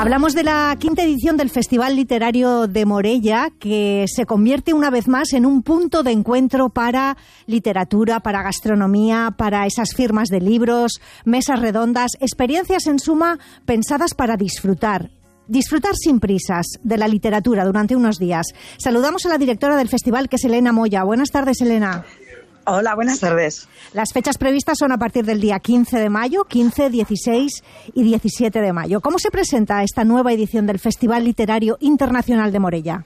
Hablamos de la quinta edición del Festival Literario de Morella, que se convierte una vez más en un punto de encuentro para literatura, para gastronomía, para esas firmas de libros, mesas redondas, experiencias en suma pensadas para disfrutar sin prisas de la literatura durante unos días. Saludamos a la directora del festival, que es Elena Moya. Buenas tardes, Elena. Hola, buenas tardes. Las fechas previstas son a partir del día 15 de mayo, 15, 16 y 17 de mayo. ¿Cómo se presenta esta nueva edición del Festival Literario Internacional de Morella?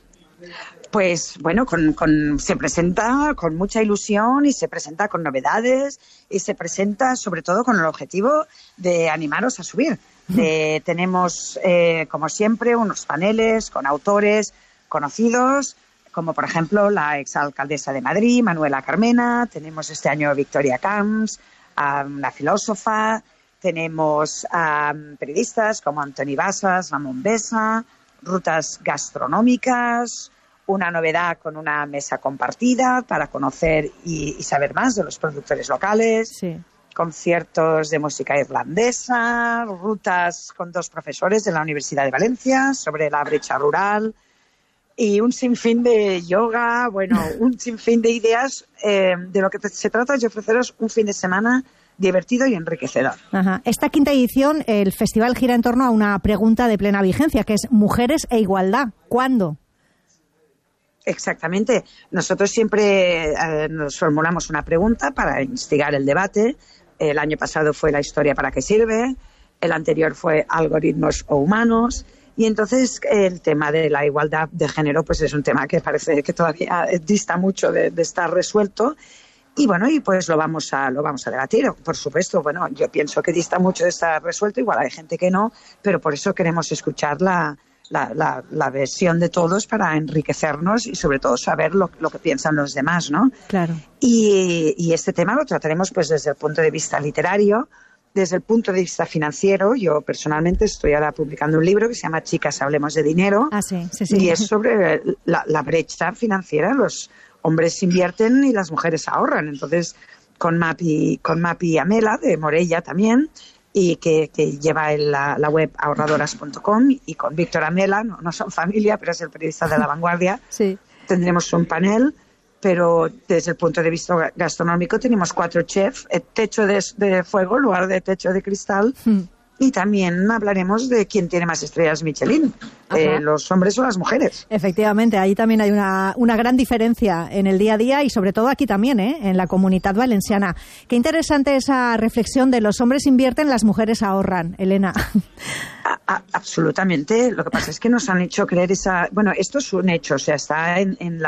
Pues bueno, se presenta con mucha ilusión y se presenta con novedades y se presenta sobre todo con el objetivo de animaros a subir. Tenemos, como siempre, unos paneles con autores conocidos, como por ejemplo la exalcaldesa de Madrid, Manuela Carmena. Tenemos este año Victoria Camps, una filósofa. Tenemos periodistas como Antoni Bassas, Ramón Besa, rutas gastronómicas, una novedad con una mesa compartida para conocer y saber más de los productores locales. Sí. Conciertos de música irlandesa, rutas con 2 profesores de la Universidad de Valencia sobre la brecha rural y un sinfín de yoga, un sinfín de ideas. De lo que se trata es de ofreceros un fin de semana divertido y enriquecedor. Ajá. Esta quinta edición, el festival gira en torno a una pregunta de plena vigencia, que es mujeres e igualdad. ¿Cuándo? Exactamente. Nosotros siempre nos formulamos una pregunta para instigar el debate. El año pasado fue la historia para qué sirve, el anterior fue algoritmos o humanos, y entonces el tema de la igualdad de género pues es un tema que parece que todavía dista mucho de estar resuelto. Y bueno, pues lo vamos a debatir. Por supuesto, yo pienso que dista mucho de estar resuelto, igual hay gente que no, pero por eso queremos escuchar la versión de todos para enriquecernos y sobre todo saber lo que piensan los demás, ¿no? Claro. Y este tema lo trataremos pues desde el punto de vista literario, desde el punto de vista financiero. Yo personalmente estoy ahora publicando un libro que se llama Chicas, hablemos de dinero. Sí. Y es sobre la brecha financiera. Los hombres invierten y las mujeres ahorran. Entonces, con Mapi Amela, de Morella también, y que lleva la web ahorradoras.com, y con Víctor Amela, no son familia, pero es el periodista de La Vanguardia. Sí. Tendremos un panel, pero desde el punto de vista gastronómico tenemos 4 chefs, techo de fuego en lugar de techo de cristal. Y también hablaremos de quién tiene más estrellas Michelin, los hombres o las mujeres. Efectivamente, ahí también hay una gran diferencia en el día a día y sobre todo aquí también, en la Comunitat Valenciana. Qué interesante esa reflexión de los hombres invierten, las mujeres ahorran, Elena. Absolutamente. Lo que pasa es que nos han hecho creer esto es un hecho, o sea, está en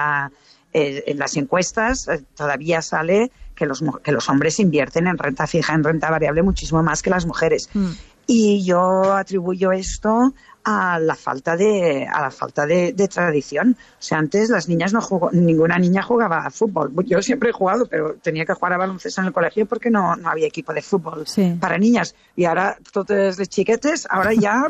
las encuestas, todavía sale que los hombres invierten en renta fija, en renta variable, muchísimo más que las mujeres. Y yo atribuyo esto a la falta de tradición. O sea, antes las niñas ninguna niña jugaba a fútbol. Yo siempre he jugado, pero tenía que jugar a baloncesto en el colegio porque no había equipo de fútbol para niñas. Y ahora, todos los chiquetes, ahora ya,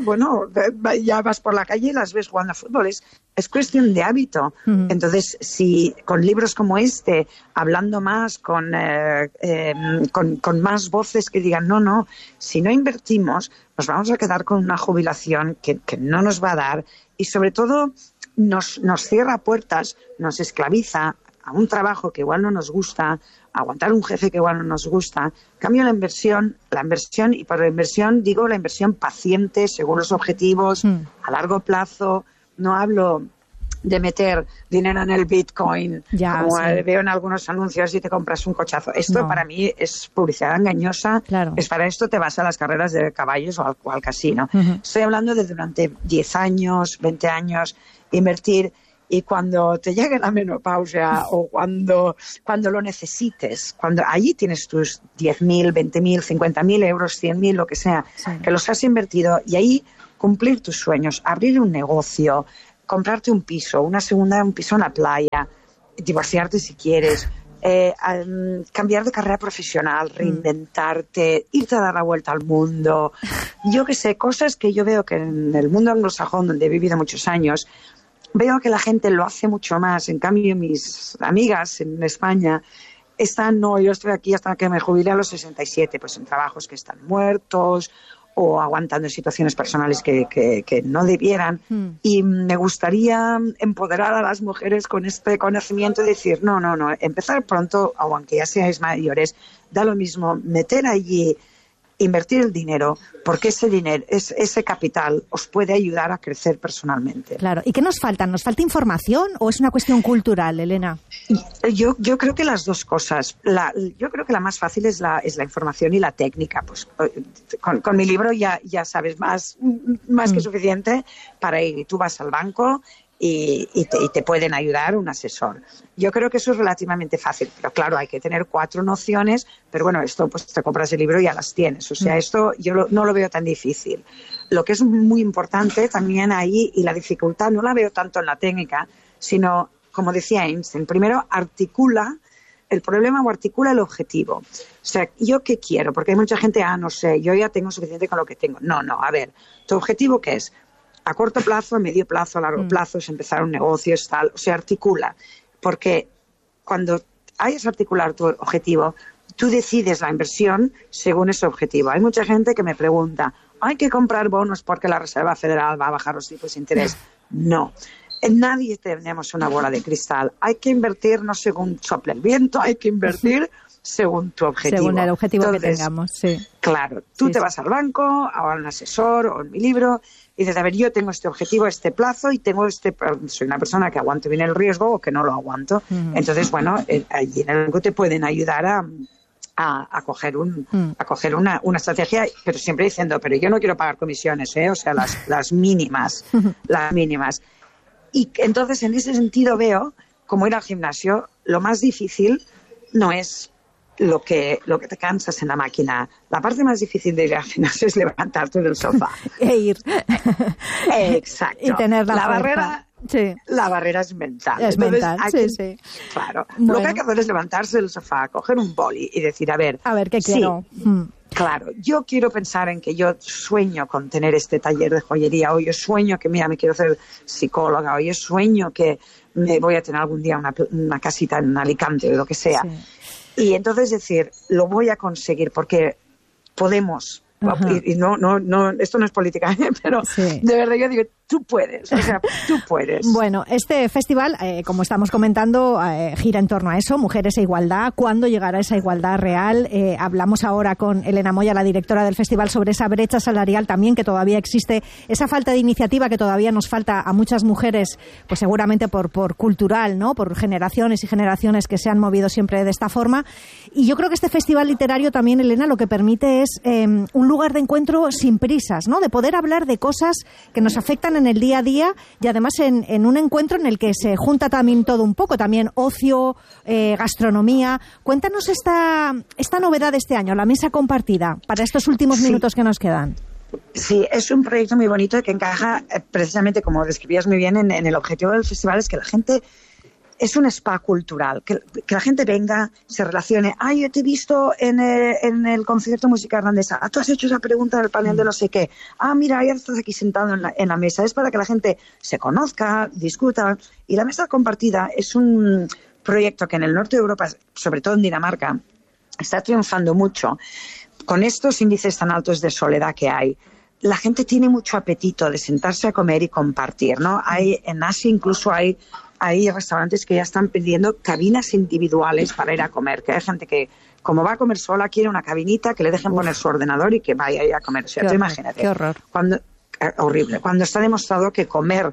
ya vas por la calle y las ves jugando a fútbol. Es cuestión de hábito. Entonces, si con libros como este, hablando más con más voces que digan, no, si no invertimos, nos vamos a quedar con una jubilación que no nos va a dar, y sobre todo nos cierra puertas, nos esclaviza a un trabajo que igual no nos gusta, aguantar un jefe que igual no nos gusta. En cambio, la inversión, y por la inversión digo la inversión paciente, según los objetivos, a largo plazo. No hablo de meter dinero en el Bitcoin, veo en algunos anuncios, y te compras un cochazo. Esto para mí es publicidad engañosa. Claro. Es para esto te vas a las carreras de caballos o al casino. Estoy hablando de durante 10 años, 20 años, invertir, y cuando te llegue la menopausia o cuando lo necesites, cuando allí tienes tus 10.000, 20.000, 50.000 euros, 100.000, lo que sea, que los has invertido, y ahí cumplir tus sueños, abrir un negocio, comprarte un piso, un piso en la playa, divorciarte si quieres, cambiar de carrera profesional, reinventarte, irte a dar la vuelta al mundo. Yo qué sé, cosas que yo veo que en el mundo anglosajón, donde he vivido muchos años, veo que la gente lo hace mucho más. En cambio, mis amigas en España yo estoy aquí hasta que me jubilé a los 67, pues en trabajos que están muertos, o aguantando situaciones personales que no debieran. Y me gustaría empoderar a las mujeres con este conocimiento y decir, no, empezar pronto, o aunque ya seáis mayores, da lo mismo, meter allí, invertir el dinero, porque ese dinero, ese capital os puede ayudar a crecer personalmente. Claro. ¿Y qué nos falta? ¿Nos falta información o es una cuestión cultural, Elena? Yo creo que las dos cosas. Yo creo que la más fácil es la información y la técnica. Pues con mi libro ya sabes más que suficiente para ir. Tú vas al banco y te pueden ayudar un asesor. Yo creo que eso es relativamente fácil, pero claro, hay que tener 4 nociones, pero bueno, esto pues te compras el libro y ya las tienes. O sea, esto yo no lo veo tan difícil. Lo que es muy importante también ahí, y la dificultad no la veo tanto en la técnica, sino, como decía Einstein, primero articula el problema o articula el objetivo. O sea, ¿yo qué quiero? Porque hay mucha gente, no sé, yo ya tengo suficiente con lo que tengo. No, a ver, ¿tu objetivo qué es? A corto plazo, a medio plazo, a largo plazo, es empezar un negocio, es tal, o sea, articula. Porque cuando hayas articular tu objetivo, tú decides la inversión según ese objetivo. Hay mucha gente que me pregunta, ¿hay que comprar bonos porque la Reserva Federal va a bajar los tipos de interés? No. Nadie tenemos una bola de cristal. Hay que invertir no según sople el viento, hay que invertir según tu objetivo. Según el objetivo que tengamos, sí. Claro, tú te vas al banco, a un asesor o en mi libro, y dices, a ver, yo tengo este objetivo, este plazo, y soy una persona que aguanto bien el riesgo o que no lo aguanto. Entonces, bueno, allí en el banco te pueden ayudar a coger una estrategia, pero siempre diciendo, pero yo no quiero pagar comisiones, o sea, las mínimas, las mínimas. Y entonces, en ese sentido veo, como ir al gimnasio, lo más difícil no es lo que te cansas en la máquina. La parte más difícil de ir al gimnasio es levantarte del sofá. E ir. Exacto. Y tener la barrera. Sí. La barrera es mental. Es entonces, mental, sí. Claro. Bueno. Lo que hay que hacer es levantarse del sofá, coger un boli y decir, a ver, ¿qué quiero? Claro, yo quiero pensar en que yo sueño con tener este taller de joyería, o yo sueño que, me quiero ser psicóloga, o yo sueño que me voy a tener algún día una casita en Alicante o lo que sea. Sí. Y entonces decir, lo voy a conseguir porque podemos. Y no, esto no es política, pero sí. De verdad yo digo, tú puedes, o sea, tú puedes. Bueno, este festival, como estamos comentando, gira en torno a eso, mujeres e igualdad. ¿Cuándo llegará esa igualdad real? Hablamos ahora con Elena Moya, la directora del festival, sobre esa brecha salarial también que todavía existe, esa falta de iniciativa que todavía nos falta a muchas mujeres, pues seguramente por cultural, ¿no? Por generaciones y generaciones que se han movido siempre de esta forma. Y yo creo que este festival literario también, Elena, lo que permite es un lugar de encuentro sin prisas, ¿no? De poder hablar de cosas que nos afectan en el día a día, y además en un encuentro en el que se junta también todo un poco, también ocio, gastronomía. Cuéntanos esta novedad de este año, la mesa compartida, para estos últimos minutos que nos quedan. Sí, es un proyecto muy bonito que encaja precisamente, como describías muy bien, en el objetivo del festival, es que la gente... Es un spa cultural, que la gente venga, se relacione. Yo te he visto en el concierto de música irlandesa. Tú has hecho esa pregunta en el panel de no sé qué. Mira, ya estás aquí sentado en la mesa. Es para que la gente se conozca, discuta. Y la mesa compartida es un proyecto que en el norte de Europa, sobre todo en Dinamarca, está triunfando mucho. Con estos índices tan altos de soledad que hay, la gente tiene mucho apetito de sentarse a comer y compartir, ¿no? En Asia incluso hay restaurantes que ya están pidiendo cabinas individuales para ir a comer, que hay gente que, como va a comer sola, quiere una cabinita que le dejen poner su ordenador y que vaya a comer. O sea, tú imagínate. Qué horror. Horrible. Cuando está demostrado que comer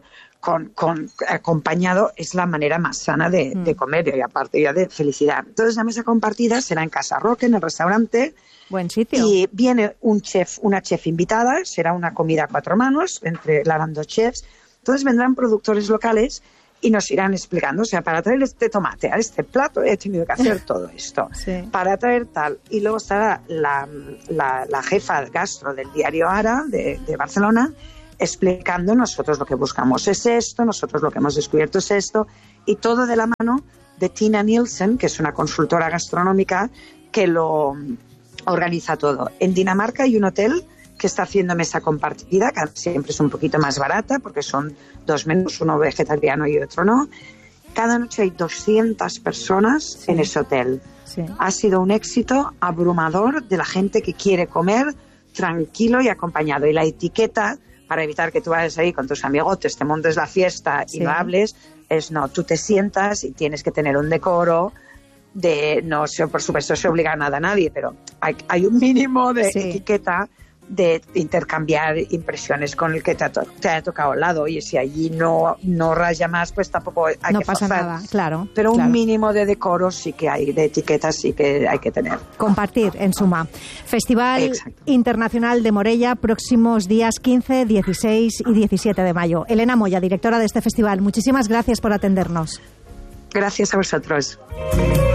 acompañado es la manera más sana de comer, y aparte ya de felicidad. Entonces, la mesa compartida será en Casa Roque, en el restaurante. Buen sitio. Y viene una chef invitada, será una comida a 4 manos, entre las 2 chefs. Entonces vendrán productores locales y nos irán explicando, o sea, para traer este tomate a este plato he tenido que hacer todo esto, para traer tal. Y luego estará la jefa gastro del diario Ara de Barcelona explicando, nosotros lo que buscamos es esto, nosotros lo que hemos descubierto es esto, y todo de la mano de Tina Nielsen, que es una consultora gastronómica que lo organiza todo. En Dinamarca hay un hotel que está haciendo mesa compartida, que siempre es un poquito más barata porque son 2 menús, uno vegetariano y otro no. Cada noche hay 200 personas en ese hotel. Sí. Ha sido un éxito abrumador de la gente que quiere comer tranquilo y acompañado. Y la etiqueta, para evitar que tú vayas ahí con tus amigotes, te montes la fiesta y no hables, no, tú te sientas y tienes que tener un decoro. No, por supuesto, se obliga a nada a nadie, pero hay un mínimo de etiqueta de intercambiar impresiones con el que te ha tocado al lado. Y si allí no raya más, pues tampoco hay no que pasa forzar. nada, claro. Pero claro. Un mínimo de decoro sí que hay, de etiquetas sí que hay que tener. Compartir, en suma. Festival Internacional de Morella, próximos días 15, 16 y 17 de mayo. Elena Moya, directora de este festival, muchísimas gracias por atendernos. Gracias a vosotros.